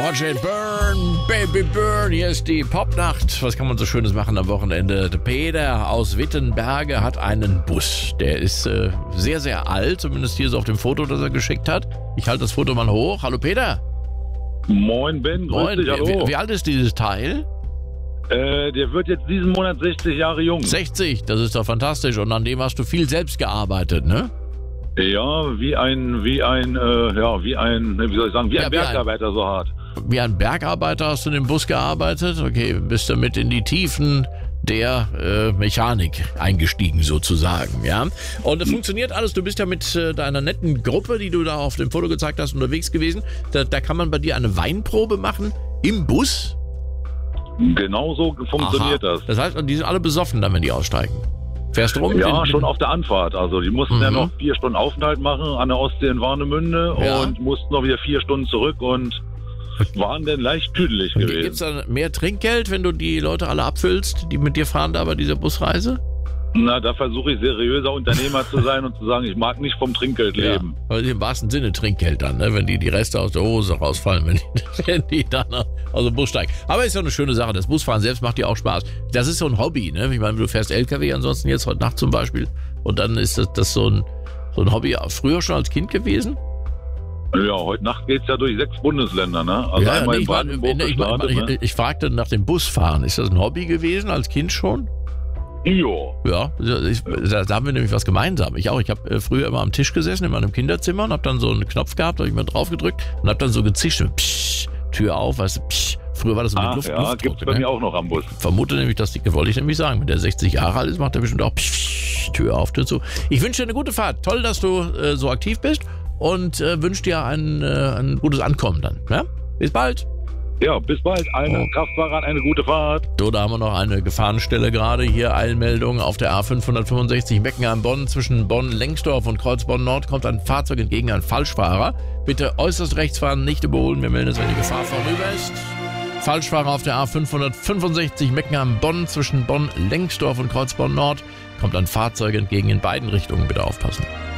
Watch it burn, baby burn. Hier ist die Popnacht. Was kann man so Schönes machen am Wochenende? Der Peter aus Wittenberge hat einen Bus. Der ist sehr, sehr alt, zumindest hier so auf dem Foto, das er geschickt hat. Ich halte das Foto mal hoch. Hallo Peter. Moin Ben, grüß dich, hallo. Wie alt ist dieses Teil? Der wird jetzt diesen Monat 60 Jahre jung. 60, das ist doch fantastisch. Und an dem hast du viel selbst gearbeitet, ne? Ja, wie ein Bergarbeiter so hart. Wie ein Bergarbeiter hast du in dem Bus gearbeitet? Okay, bist du mit in die Tiefen der Mechanik eingestiegen sozusagen, ja? Und es funktioniert alles. Du bist ja mit deiner netten Gruppe, die du da auf dem Foto gezeigt hast, unterwegs gewesen. Da kann man bei dir eine Weinprobe machen im Bus? Genau so funktioniert das. Das heißt, die sind alle besoffen dann, wenn die aussteigen. Fährst du rum? Ja, schon auf der Anfahrt. Also die mussten ja noch 4 Stunden Aufenthalt machen an der Ostsee in Warnemünde und mussten noch wieder 4 Stunden zurück und waren dann leicht tüdelig gewesen. Gibt es dann mehr Trinkgeld, wenn du die Leute alle abfüllst, die mit dir fahren da bei dieser Busreise? Na, da versuche ich seriöser Unternehmer zu sein und zu sagen, ich mag nicht vom Trinkgeld leben. Ja, also im wahrsten Sinne Trinkgeld dann, ne? Wenn die Reste aus der Hose rausfallen, wenn die dann aus dem Bus steigen. Aber ist ja eine schöne Sache, das Busfahren selbst macht dir auch Spaß. Das ist so ein Hobby, ne? Ich meine, du fährst LKW ansonsten jetzt heute Nacht zum Beispiel und dann ist das so ein Hobby früher schon als Kind gewesen? Ja, heute Nacht geht's ja durch 6 Bundesländer, ne? Also einmal in Brandenburg ich fragte nach dem Busfahren. Ist das ein Hobby gewesen als Kind schon? Ja, da haben wir nämlich was gemeinsam. Ich auch. Ich habe früher immer am Tisch gesessen in meinem Kinderzimmer und habe dann so einen Knopf gehabt, da habe ich mal drauf gedrückt und habe dann so gezischt. Psch, Tür auf, weißt du, psch. Früher war das so mit Luftdruck. Ja, gibt's bei mir auch noch am Bus. Vermute nämlich, wollte ich nämlich sagen, wenn der 60 Jahre alt ist, macht er bestimmt auch psch, Tür auf, Tür zu. Ich wünsche dir eine gute Fahrt. Toll, dass du so aktiv bist und wünsche dir ein gutes Ankommen dann. Ja? Bis bald. Ja, bis bald. Kraftfahrer, eine gute Fahrt. So, da haben wir noch eine Gefahrenstelle gerade. Hier Eilmeldung auf der A565 Meckenheim-Bonn. Zwischen Bonn-Lengsdorf und Kreuzbonn-Nord kommt ein Fahrzeug entgegen, ein Falschfahrer. Bitte äußerst rechts fahren, nicht überholen. Wir melden es, wenn die Gefahr vorüber ist. Falschfahrer auf der A565 Meckenheim-Bonn. Zwischen Bonn-Lengsdorf und Kreuzbonn-Nord kommt ein Fahrzeug entgegen in beiden Richtungen. Bitte aufpassen.